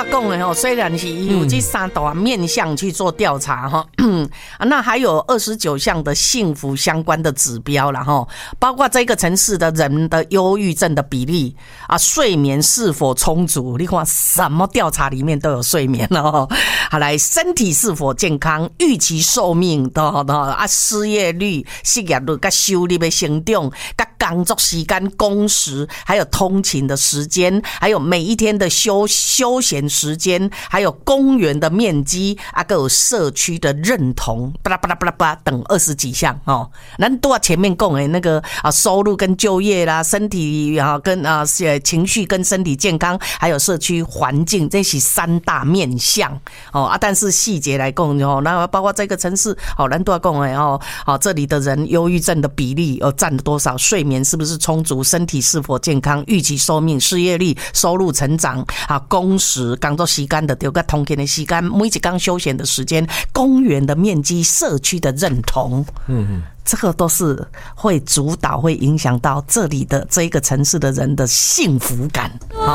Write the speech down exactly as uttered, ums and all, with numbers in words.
我讲的吼，虽然是有这三大面向去做调查哈、嗯，那还有二十九项的幸福相关的指标啦哈，包括这个城市的人的忧郁症的比例啊，睡眠是否充足？你看什么调查里面都有睡眠哦。好来，身体是否健康？预期寿命的啊，失业率、失业率、跟收入的成长、跟工作时间、工时，还有通勤的时间，还有每一天的休休闲时间，还有公园的面积啊，还有社区的认同，巴拉巴拉巴拉巴拉等二十几项哦。咱都前面讲的那个啊，收入跟就业啦，身体啊跟啊情绪跟身体健康，还有社区环境，这是三大面向哦啊。但是细节来讲哦，那包括这个城市哦，咱都要讲的哦，哦这里的人忧郁症的比例哦占了多少？睡眠是不是充足？身体是否健康？预期寿命、失业率、收入成长啊，工时、工作时间的丢个通勤的时间，每一天休闲的时间，公园的面积、社区的认同，嗯嗯，这个都是会主导、会影响到这里的这一个城市的人的幸福感。